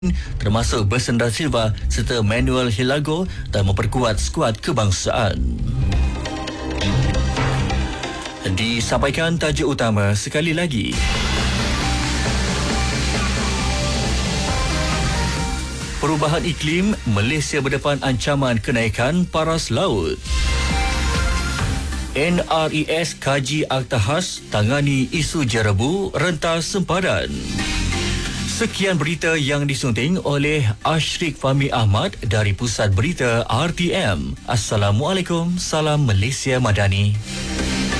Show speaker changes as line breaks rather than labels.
termasuk Bersenda Silva serta Manuel Hilago dan memperkuat skuad kebangsaan. Disampaikan tajuk utama sekali lagi. Perubahan iklim, Malaysia berdepan ancaman kenaikan paras laut. NRES kaji Akta Khas, tangani isu jerebu, rentas sempadan. Sekian berita yang disunting oleh Ashrik Fahmi Ahmad dari Pusat Berita RTM. Assalamualaikum, salam Malaysia Madani.